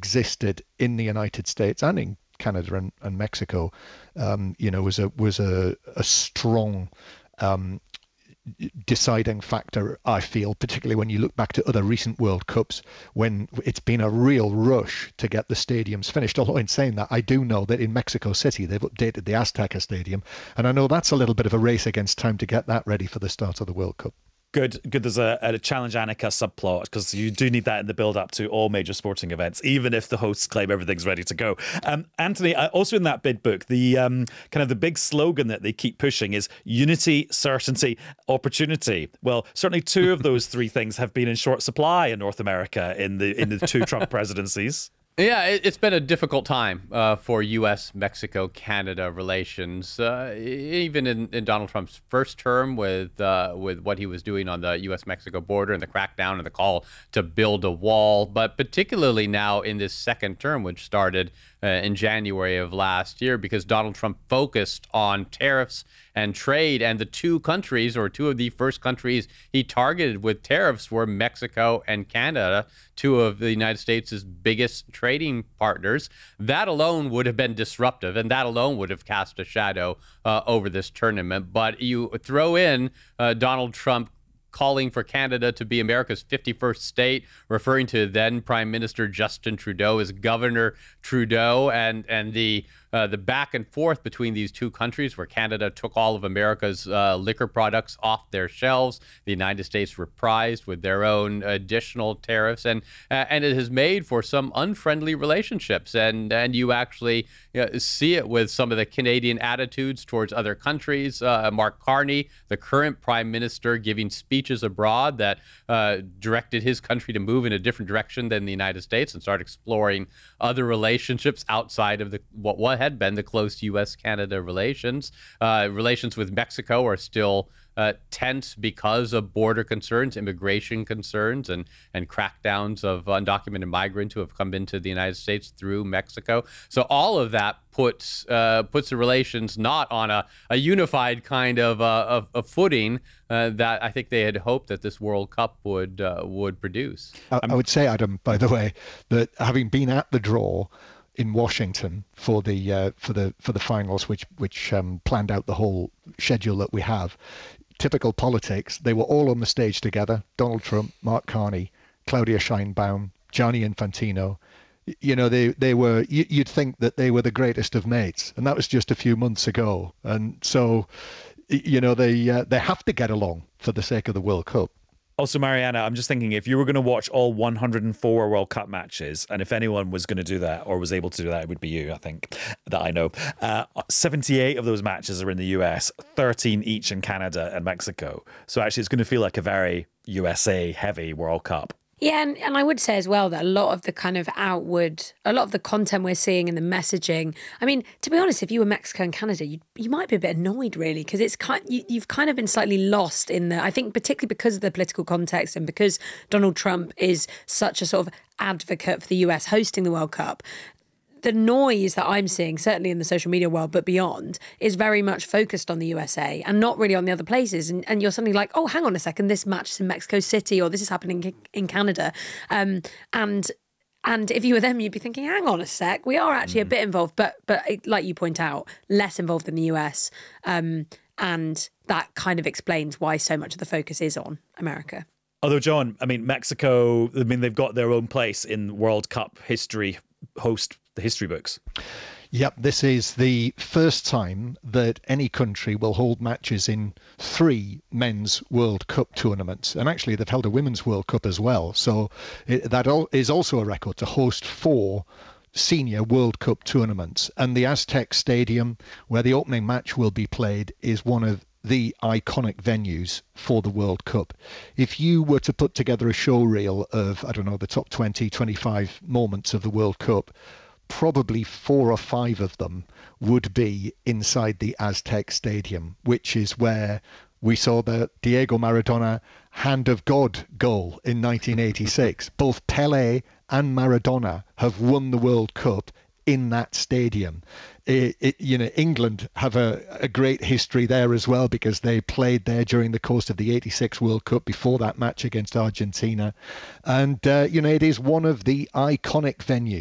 existed in the United States and in Canada and Mexico, was a strong deciding factor, I feel, particularly when you look back to other recent World Cups when it's been a real rush to get the stadiums finished. Although in saying that, I do know that in Mexico City, they've updated the Azteca Stadium, and I know that's a little bit of a race against time to get that ready for the start of the World Cup. Good. There's a Challenge Annika subplot, because you do need that in the build-up to all major sporting events, even if the hosts claim everything's ready to go. Anthony, also in that bid book, the kind of the big slogan that they keep pushing is unity, certainty, opportunity. Well, certainly two of those three things have been in short supply in North America in the two Trump presidencies. Yeah, it's been a difficult time for U.S., Mexico, Canada relations. Even in Donald Trump's first term, with what he was doing on the U.S.-Mexico border and the crackdown and the call to build a wall, but particularly now in this second term, which started in January of last year, because Donald Trump focused on tariffs and trade, and the two countries, or two of the first countries he targeted with tariffs, were Mexico and Canada, two of the United States' biggest trading partners. That alone would have been disruptive, and that alone would have cast a shadow over this tournament. But you throw in Donald Trump calling for Canada to be America's 51st state, referring to then Prime Minister Justin Trudeau as Governor Trudeau, and the back and forth between these two countries, where Canada took all of America's liquor products off their shelves, the United States reprised with their own additional tariffs, and it has made for some unfriendly relationships, and you actually see it with some of the Canadian attitudes towards other countries. Mark Carney, the current Prime Minister, giving speeches abroad that directed his country to move in a different direction than the United States and start exploring other relationships outside of what had been the close U.S.-Canada relations. Relations with Mexico are still tense because of border concerns, immigration concerns, and crackdowns of undocumented migrants who have come into the United States through Mexico. So all of that puts the relations not on a unified kind of a footing that I think they had hoped that this World Cup would produce. I would say, Adam, by the way, that having been at the draw in Washington for the finals, which planned out the whole schedule that we have, typical politics, they were all on the stage together: Donald Trump, Mark Carney, Claudia Sheinbaum, Gianni Infantino. They were, you'd think that they were the greatest of mates, and that was just a few months ago. And so, they have to get along for the sake of the World Cup. Also, Mariana, I'm just thinking, if you were going to watch all 104 World Cup matches, and if anyone was going to do that or was able to do that, it would be you, I think, that I know. 78 of those matches are in the US, 13 each in Canada and Mexico. So actually, it's going to feel like a very USA-heavy World Cup. Yeah, and I would say as well that a lot of the content we're seeing and the messaging, I mean, to be honest, if you were Mexico and Canada, you might be a bit annoyed, really, because you've kind of been slightly lost in I think particularly because of the political context and because Donald Trump is such a sort of advocate for the US hosting the World Cup. The noise that I'm seeing, certainly in the social media world, but beyond, is very much focused on the USA and not really on the other places. And you're suddenly like, oh, hang on a second, this match is in Mexico City, or this is happening in Canada. And if you were them, you'd be thinking, hang on a sec, we are actually a bit involved, but like you point out, less involved in the US. And that kind of explains why so much of the focus is on America. Although, John, I mean, Mexico, they've got their own place in World Cup history, host the history books. Yep, this is the first time that any country will hold matches in 3 men's World Cup tournaments. And actually, they've held a women's World Cup as well. So that is also a record to host 4 senior World Cup tournaments. And the Aztec Stadium, where the opening match will be played, is one of the iconic venues for the World Cup. If you were to put together a show reel of, I don't know, the top 20, 25 moments of the World Cup, probably 4 or 5 of them would be inside the Aztec Stadium, which is where we saw the Diego Maradona Hand of God goal in 1986. Both Pelé and Maradona have won the World Cup in that stadium. England have a great history there as well, because they played there during the course of the 86 World Cup before that match against Argentina. And, it is one of the iconic venues